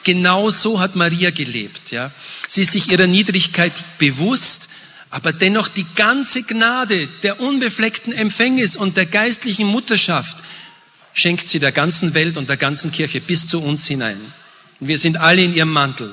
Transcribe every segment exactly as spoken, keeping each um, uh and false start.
Genau so hat Maria gelebt. Ja. Sie ist sich ihrer Niedrigkeit bewusst, aber dennoch die ganze Gnade der unbefleckten Empfängnis und der geistlichen Mutterschaft schenkt sie der ganzen Welt und der ganzen Kirche bis zu uns hinein. Und wir sind alle in ihrem Mantel.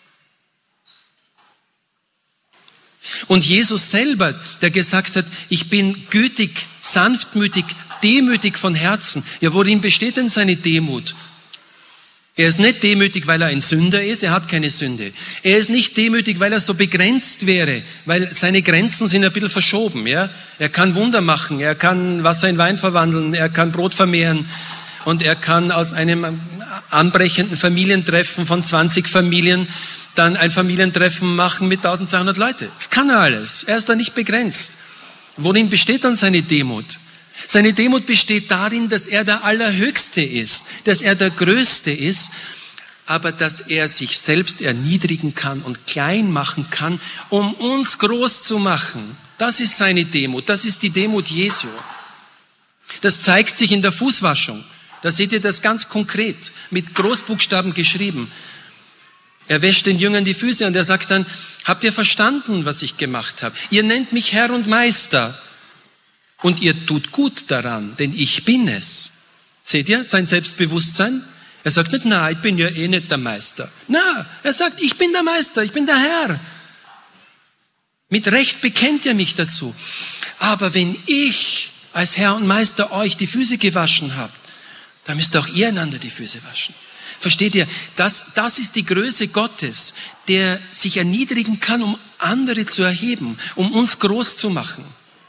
Und Jesus selber, der gesagt hat, ich bin gütig, sanftmütig, demütig von Herzen. Ja, worin besteht denn seine Demut? Er ist nicht demütig, weil er ein Sünder ist, er hat keine Sünde. Er ist nicht demütig, weil er so begrenzt wäre, weil seine Grenzen sind ein bisschen verschoben. Ja? Er kann Wunder machen, er kann Wasser in Wein verwandeln, er kann Brot vermehren und er kann aus einem anbrechenden Familientreffen von zwanzig Familien dann ein Familientreffen machen mit eintausendzweihundert Leute. Das kann er alles, er ist da nicht begrenzt. Worin besteht dann seine Demut? Seine Demut besteht darin, dass er der Allerhöchste ist, dass er der Größte ist, aber dass er sich selbst erniedrigen kann und klein machen kann, um uns groß zu machen. Das ist seine Demut, das ist die Demut Jesu. Das zeigt sich in der Fußwaschung. Da seht ihr das ganz konkret, mit Großbuchstaben geschrieben. Er wäscht den Jüngern die Füße und er sagt dann, habt ihr verstanden, was ich gemacht habe? Ihr nennt mich Herr und Meister. Und ihr tut gut daran, denn ich bin es. Seht ihr sein Selbstbewusstsein? Er sagt nicht, na, ich bin ja eh nicht der Meister. Na, er sagt, ich bin der Meister, ich bin der Herr. Mit Recht bekennt er mich dazu. Aber wenn ich als Herr und Meister euch die Füße gewaschen habt, dann müsst auch ihr einander die Füße waschen. Versteht ihr? Das, das ist die Größe Gottes, der sich erniedrigen kann, um andere zu erheben, um uns groß zu machen.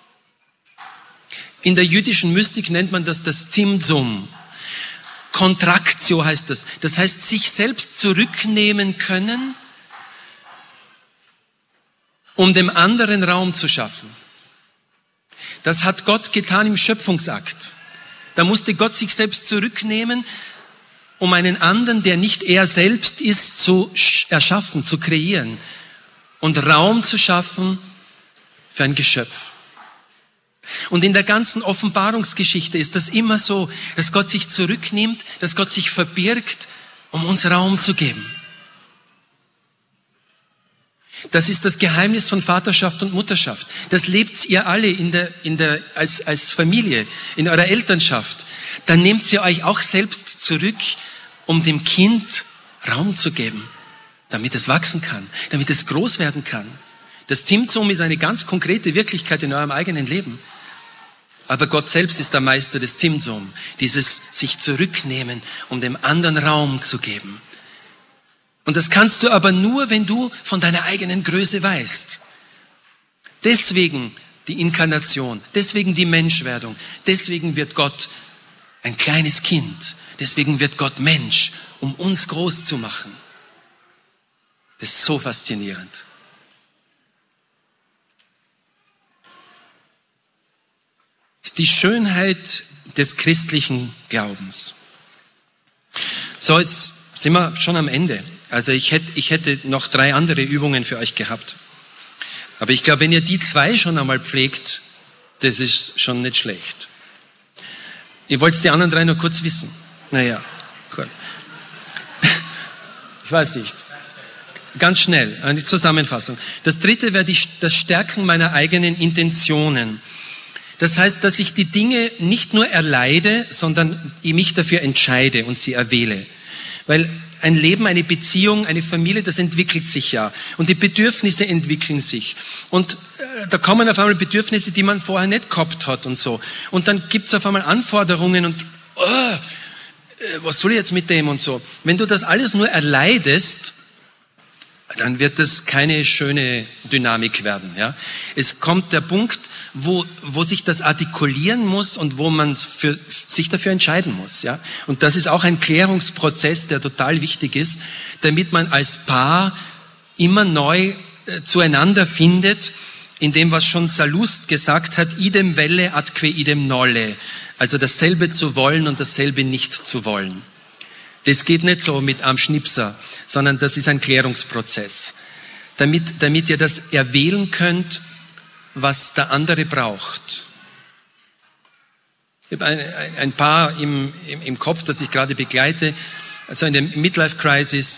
In der jüdischen Mystik nennt man das das Tzimtzum. Kontraktio heißt das. Das heißt, sich selbst zurücknehmen können, um dem anderen Raum zu schaffen. Das hat Gott getan im Schöpfungsakt. Da musste Gott sich selbst zurücknehmen, um einen anderen, der nicht er selbst ist, zu erschaffen, zu kreieren und Raum zu schaffen für ein Geschöpf. Und in der ganzen Offenbarungsgeschichte ist das immer so, dass Gott sich zurücknimmt, dass Gott sich verbirgt, um uns Raum zu geben. Das ist das Geheimnis von Vaterschaft und Mutterschaft. Das lebt ihr alle in der, in der, als, als Familie, in eurer Elternschaft. Dann nehmt ihr euch auch selbst zurück, um dem Kind Raum zu geben, damit es wachsen kann, damit es groß werden kann. Das Tzimtzum ist eine ganz konkrete Wirklichkeit in eurem eigenen Leben. Aber Gott selbst ist der Meister des Tzimtzum, dieses sich zurücknehmen, um dem anderen Raum zu geben. Und das kannst du aber nur, wenn du von deiner eigenen Größe weißt. Deswegen die Inkarnation, deswegen die Menschwerdung, deswegen wird Gott ein kleines Kind, deswegen wird Gott Mensch, um uns groß zu machen. Das ist so faszinierend. Das ist die Schönheit des christlichen Glaubens. So, jetzt sind wir schon am Ende. Also ich hätte, ich hätte noch drei andere Übungen für euch gehabt. Aber ich glaube, wenn ihr die zwei schon einmal pflegt, das ist schon nicht schlecht. Ihr wollt die anderen drei nur kurz wissen. Naja, gut. Ich weiß nicht. Ganz schnell, eine Zusammenfassung. Das dritte wäre die, das Stärken meiner eigenen Intentionen. Das heißt, dass ich die Dinge nicht nur erleide, sondern ich mich dafür entscheide und sie erwähle. Weil ein Leben, eine Beziehung, eine Familie, das entwickelt sich ja. Und die Bedürfnisse entwickeln sich. Und äh, da kommen auf einmal Bedürfnisse, die man vorher nicht gehabt hat und so. Und dann gibt's auf einmal Anforderungen und oh, äh, was soll ich jetzt mit dem und so. Wenn du das alles nur erleidest, dann wird das keine schöne Dynamik werden. Ja? Es kommt der Punkt, wo, wo sich das artikulieren muss und wo man für, sich dafür entscheiden muss. Ja? Und das ist auch ein Klärungsprozess, der total wichtig ist, damit man als Paar immer neu äh, zueinander findet, in dem, was schon Sallust gesagt hat, idem velle atque idem nolle. Also dasselbe zu wollen und dasselbe nicht zu wollen. Das geht nicht so mit am Schnipser, sondern das ist ein Klärungsprozess. Damit, damit ihr das erwählen könnt, was der andere braucht. Ich habe ein, ein, ein Paar im, im, im Kopf, das ich gerade begleite, also in der Midlife Crisis,